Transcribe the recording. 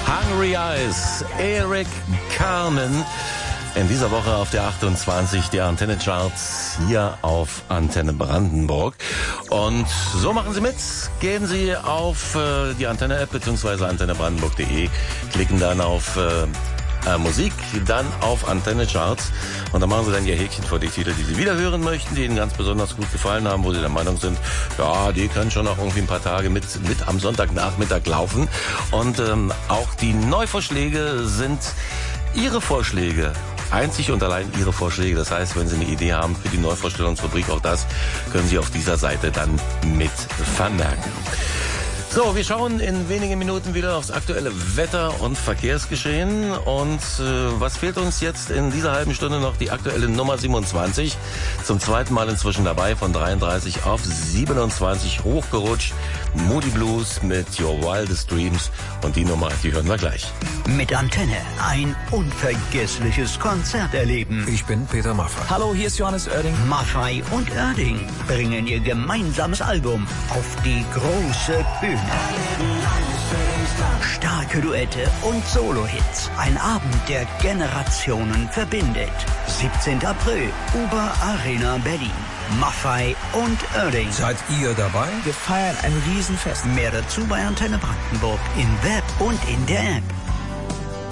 Hungry Eyes, Eric Carmen. In dieser Woche auf der 28 der Antenne Charts hier auf Antenne Brandenburg. Und so machen Sie mit. Gehen Sie auf die Antenne-App bzw. antennebrandenburg.de, klicken dann auf Musik, dann auf Antenne Charts und dann machen Sie dann Ihr Häkchen vor die Titel, die Sie wieder hören möchten, die Ihnen ganz besonders gut gefallen haben, wo Sie der Meinung sind, ja, die können schon noch irgendwie ein paar Tage mit am Sonntagnachmittag laufen. Und auch die Neuvorschläge sind Ihre Vorschläge. Einzig und allein Ihre Vorschläge. Das heißt, wenn Sie eine Idee haben für die Neuvorstellungsrubrik, auch das können Sie auf dieser Seite dann mit vermerken. So, wir schauen in wenigen Minuten wieder aufs aktuelle Wetter- und Verkehrsgeschehen. Und was fehlt uns jetzt in dieser halben Stunde noch? Die aktuelle Nummer 27. Zum zweiten Mal inzwischen dabei, von 33 auf 27 hochgerutscht. Moody Blues mit Your Wildest Dreams. Und die Nummer, die hören wir gleich. Mit Antenne ein unvergessliches Konzert erleben. Ich bin Peter Maffay. Hallo, hier ist Johannes Oerding. Maffay und Oerding bringen ihr gemeinsames Album auf die große Bühne. Starke Duette und Solo-Hits. Ein Abend, der Generationen verbindet. 17. April, Uber Arena Berlin. Maffay und Oerding. Seid ihr dabei? Wir feiern ein Riesenfest. Mehr dazu bei Antenne Brandenburg im Web und in der App.